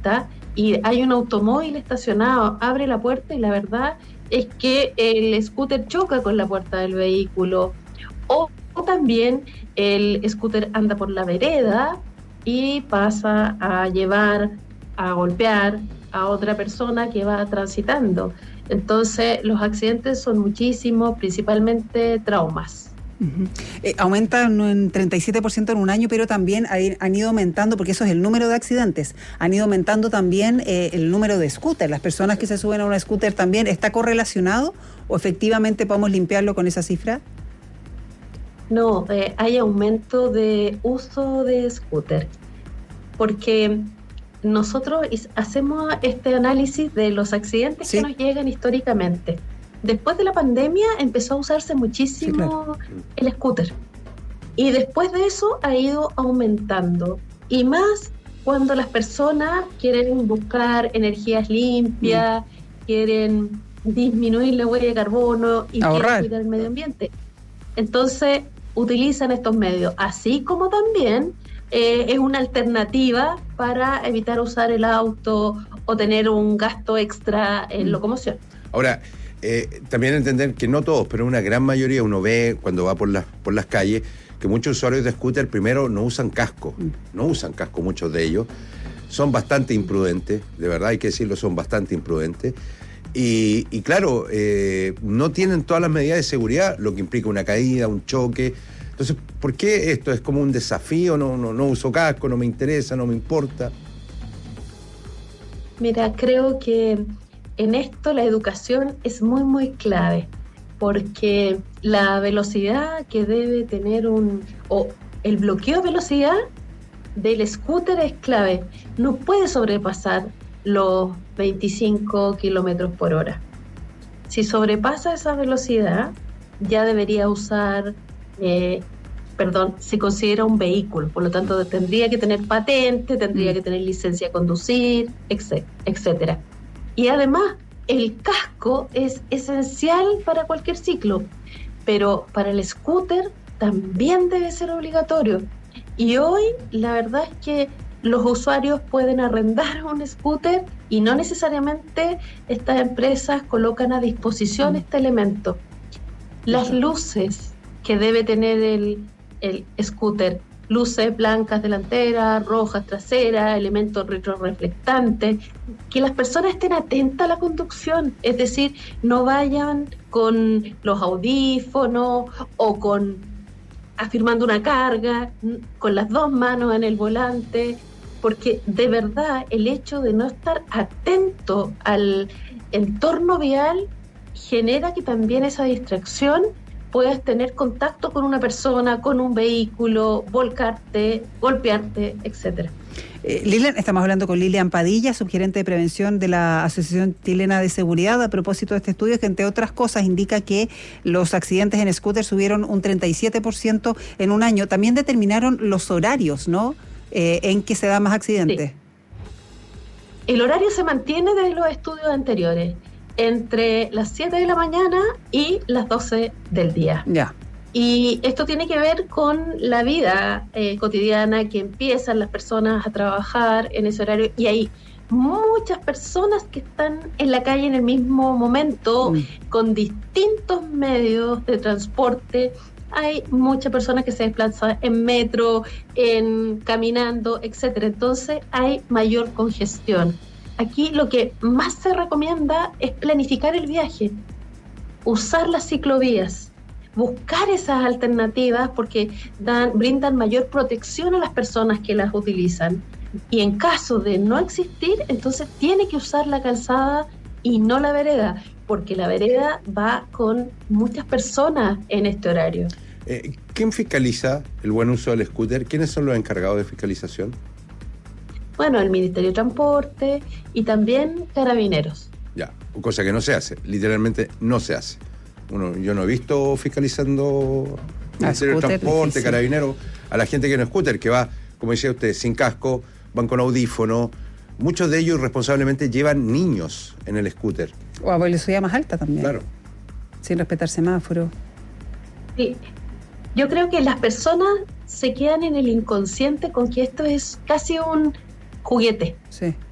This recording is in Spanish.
puerta y hay un automóvil estacionado, abre la puerta y la verdad es que el scooter choca con la puerta del vehículo, o también el scooter anda por la vereda y pasa a llevar, a golpear a otra persona que va transitando. Entonces, los accidentes son muchísimos, principalmente traumas. Uh-huh. Aumentan en 37% en un año, pero también han ido aumentando, porque eso es el número de accidentes, han ido aumentando también el número de scooters. Las personas que se suben a un scooter también, ¿está correlacionado o efectivamente podemos limpiarlo con esa cifra? No, hay aumento de uso de scooter, porque nosotros hacemos este análisis de los accidentes que nos llegan históricamente. Después de la pandemia empezó a usarse muchísimo el scooter y después de eso ha ido aumentando, y más cuando las personas quieren buscar energías limpias, quieren disminuir la huella de carbono y quieren cuidar el medio ambiente. Entonces utilizan estos medios, así como también es una alternativa para evitar usar el auto o tener un gasto extra en locomoción. Ahora, también entender que no todos, pero una gran mayoría, uno ve cuando va por las calles, que muchos usuarios de scooter primero no usan casco, muchos de ellos, son bastante imprudentes, de verdad hay que decirlo, son bastante imprudentes, y claro, no tienen todas las medidas de seguridad, lo que implica una caída, un choque. Entonces, ¿por qué esto? ¿Es como un desafío? No uso casco, no me interesa, no me importa. Mira, creo que en esto la educación es muy, muy clave, porque la velocidad que debe tener el bloqueo de velocidad del scooter es clave. No puede sobrepasar los 25 kilómetros por hora. Si sobrepasa esa velocidad, ya debería usar, se considera un vehículo, por lo tanto tendría que tener patente, tendría que tener licencia de conducir, etcétera. Y además, el casco es esencial para cualquier ciclo, pero para el scooter también debe ser obligatorio. Y hoy la verdad es que los usuarios pueden arrendar un scooter y no necesariamente estas empresas colocan a disposición este elemento. Las luces que debe tener el scooter, luces blancas delanteras, rojas traseras, elementos retroreflectantes, que las personas estén atentas a la conducción, es decir, no vayan con los audífonos o afirmando una carga, con las dos manos en el volante, porque de verdad el hecho de no estar atento al entorno vial genera que también esa distracción puedas tener contacto con una persona, con un vehículo, volcarte, golpearte, etcétera. Lilian, estamos hablando con Lilian Padilla, subgerente de prevención de la Asociación Chilena de Seguridad, a propósito de este estudio que, entre otras cosas, indica que los accidentes en scooter subieron un 37% en un año. También determinaron los horarios, ¿no?, en que se dan más accidentes. Sí. El horario se mantiene de los estudios anteriores, entre las 7 de la mañana y las 12 del día. Ya. Y esto tiene que ver con la vida cotidiana, que empiezan las personas a trabajar en ese horario, y hay muchas personas que están en la calle en el mismo momento, con distintos medios de transporte. Hay muchas personas que se desplazan en metro, caminando, etcétera. Entonces hay mayor congestión. Aquí lo que más se recomienda es planificar el viaje, usar las ciclovías, buscar esas alternativas porque brindan mayor protección a las personas que las utilizan. Y en caso de no existir, entonces tiene que usar la calzada y no la vereda, porque la vereda va con muchas personas en este horario. ¿Quién fiscaliza el buen uso del scooter? ¿Quiénes son los encargados de fiscalización? Bueno, el Ministerio de Transporte y también Carabineros. Ya, cosa que no se hace, literalmente no se hace. Yo no he visto fiscalizando Ministerio de Transporte, Carabineros, a la gente que no es scooter, que va, como decía usted, sin casco, van con audífono. Muchos de ellos irresponsablemente llevan niños en el scooter. O a velocidad más alta también. Claro. Sin respetar semáforo. Sí. Yo creo que las personas se quedan en el inconsciente con que esto es casi un juguete. Sí.